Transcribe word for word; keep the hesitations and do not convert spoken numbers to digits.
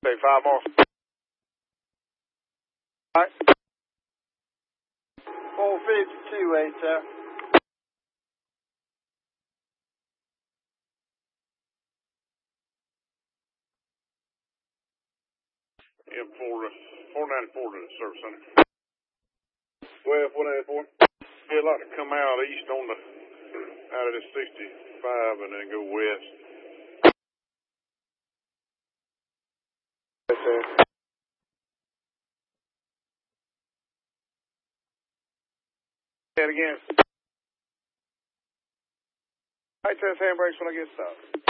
Say five more. All right. four fifty-two, eight seven. Yeah, four, four ninety-four to the service center. Well, four ninety-four. Yeah, I'd like to come out east on the, out of this sixty-five and then go west. Yes, sir. Say it again. I test handbrakes when I get stopped.